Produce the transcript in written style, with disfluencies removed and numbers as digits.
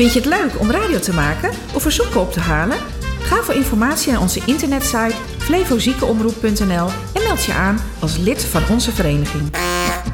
Vind je het leuk om radio te maken of verzoeken op te halen? Ga voor informatie naar onze internetsite flevoziekenomroep.nl en meld je aan als lid van onze vereniging.